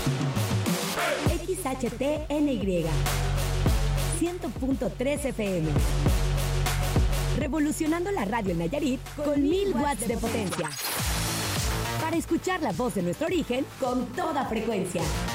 XHTNY 100.3 FM. Revolucionando la radio en Nayarit con 1000 watts de potencia. Para escuchar la voz de nuestro origen con toda frecuencia.